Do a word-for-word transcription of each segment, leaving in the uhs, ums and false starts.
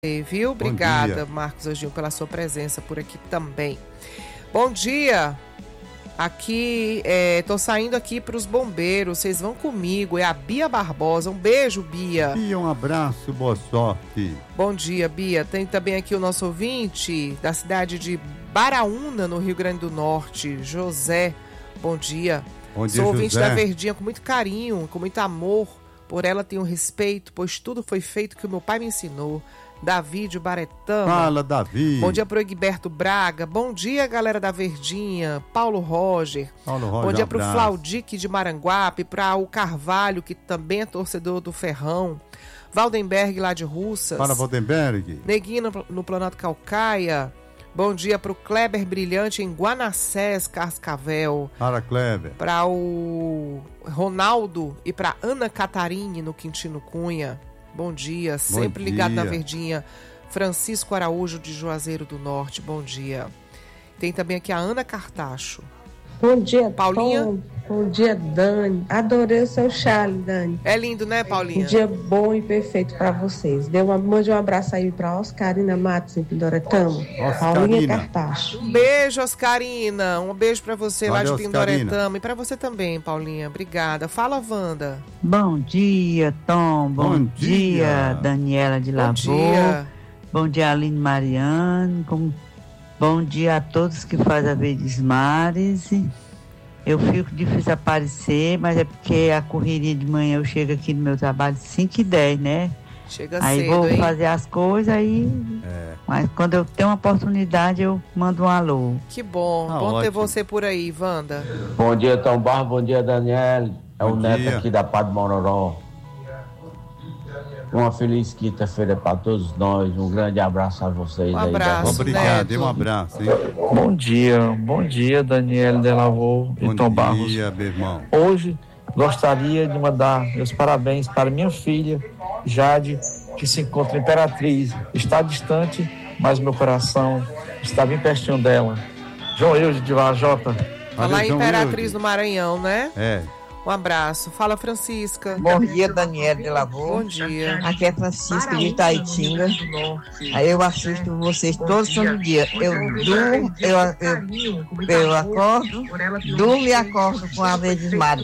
Viu? Obrigada, Marcos Agil, pela sua presença por aqui também. Bom dia. Aqui, é, tô saindo aqui para os bombeiros. Vocês vão comigo. É a Bia Barbosa. Um beijo, Bia. Bia, um abraço, boa sorte. Bom dia, Bia. Tem também aqui o nosso ouvinte da cidade de Baraúna, no Rio Grande do Norte, José. Bom dia. Bom dia, Sou ouvinte José. da Verdinha com muito carinho, com muito amor. Por ela tenho respeito, pois tudo foi feito que o meu pai me ensinou. Davi de Baretama. Fala, Davi. Bom dia pro Egberto Braga. Bom dia, galera da Verdinha. Paulo Roger. Paulo Roger. Bom dia um pro abraço. Flaudique de Maranguape, para o Carvalho, que também é torcedor do Ferrão. Valdenberg lá de Russas. Fala, Valdenberg. Neguinho no, no Planalto Calcaia. Bom dia pro Kleber Brilhante em Guanassés, Cascavel. Fala, Kleber. Para o Ronaldo e para Ana Catarine no Quintino Cunha. Bom dia, sempre dia. ligado na Verdinha. Francisco Araújo de Juazeiro do Norte, bom dia. Tem também aqui a Ana Cartacho. Bom dia, Paulinha. Tom. Bom dia, Dani. Adorei o seu Charlie, Dani. É lindo, né, Paulinha? Um dia bom e perfeito para vocês. Dê uma, mande um abraço aí para Oscarina Matos, em Pindoretama. Paulinha Cartacho. Um beijo, Oscarina. Um beijo para você. Valeu, lá de Pindoretama. E para você também, Paulinha. Obrigada. Fala, Wanda. Bom dia, Tom. Bom, Bom dia. dia, Daniela de Bom Lavô. dia. Bom dia, Aline Mariane. Com... Bom dia a todos que fazem a Verdes Mares. Eu fico difícil aparecer, mas é porque a correria de manhã eu chego aqui no meu trabalho cinco e dez, né? Chega aí cedo, vou hein? fazer as coisas aí. É. Mas quando eu tenho uma oportunidade, eu mando um alô. Que bom. Tá bom ter ótimo. você por aí, Wanda. Bom dia, Tom Barro. Bom dia, Daniel. É Bom o Neto dia. aqui da Padre Mororó. Uma feliz quinta-feira para todos nós. Um grande abraço a vocês. Um aí, abraço. da- Obrigado, Neto. e um abraço, hein? Bom dia, bom dia, Daniel Delavô e Bom Tom Barros. dia, meu irmão. Hoje gostaria de mandar meus parabéns para minha filha, Jade, que se encontra em Imperatriz. Está distante, mas meu coração está bem pertinho dela. João Eude de Vajota. Tá lá Valeu, em João Imperatriz, Eudes. no Maranhão, né? É. Um abraço. Fala, Francisca. Bom dia, Daniel de Lavô. Bom dia. Aqui é Francisca de Itaitinga. Aí eu assisto vocês todos os santos dias. Eu durmo, eu, eu, eu acordo, durmo e acordo com a Verdes Mares.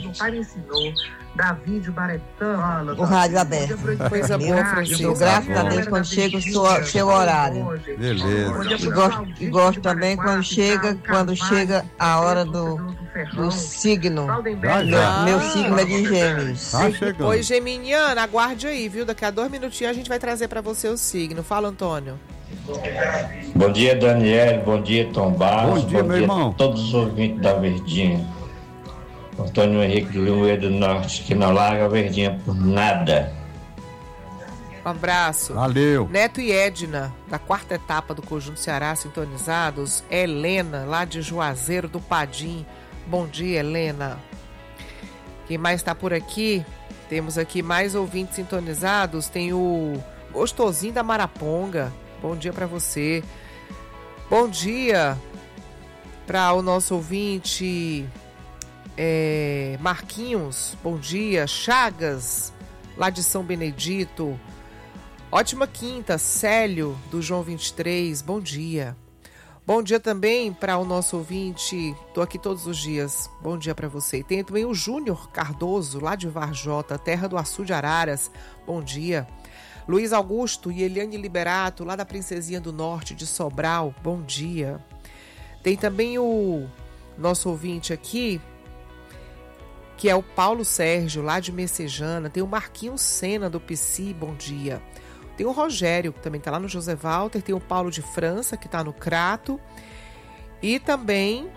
O rádio aberto. Coisa boa, Eu Francisca. graças a Deus quando chega o seu, seu horário. Beleza. E gosto, e gosto também quando chega, quando chega a hora do, do signo. Já, já. Meu, meu signo é de Gêmeos. Tá chegando. Oi, Geminiana, aguarde aí, viu? Daqui a dois minutinhos a gente vai trazer pra você o signo. Fala, Antônio. Bom dia, Daniel. Bom dia, Tom Barros. Bom dia, meu irmão. a todos os ouvintes da Verdinha. Antônio Henrique do Rio do Norte, que não larga a Verdinha por nada. Um abraço. Valeu. Neto e Edna, da quarta etapa do Conjunto Ceará, sintonizados. Helena, lá de Juazeiro do Padim. Bom dia, Helena. Quem mais está por aqui? Temos aqui mais ouvintes sintonizados. Tem o Gostosinho da Maraponga. Bom dia para você. Bom dia para o nosso ouvinte é, Marquinhos. Bom dia. Chagas, lá de São Benedito. Ótima quinta. Célio, do João vinte e três. Bom dia. Bom dia também para o nosso ouvinte, tô aqui todos os dias, bom dia para você. E tem também o Júnior Cardoso, lá de Varjota, terra do Açu de Araras, bom dia. Luiz Augusto e Eliane Liberato, lá da Princesinha do Norte de Sobral, bom dia. Tem também o nosso ouvinte aqui, que é o Paulo Sérgio, lá de Messejana. Tem o Marquinhos Sena, do P S I, bom dia. Tem o Rogério, que também está lá no José Walter. Tem o Paulo de França, que está no Crato. E também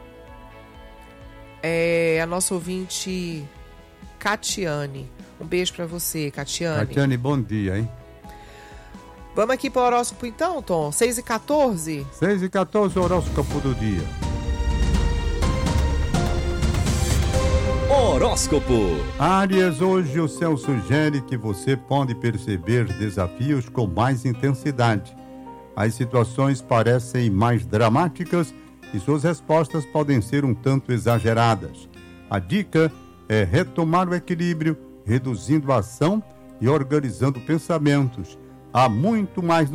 é, a nossa ouvinte Catiane. Um beijo para você, Catiane. Catiane, bom dia, hein? Vamos aqui para o horóscopo então, Tom? seis e quatorze? seis e quatorze, horóscopo do dia. Horóscopo. Áries, hoje o céu sugere que você pode perceber desafios com mais intensidade. As situações parecem mais dramáticas e suas respostas podem ser um tanto exageradas. A dica é retomar o equilíbrio, reduzindo a ação e organizando pensamentos. Há muito mais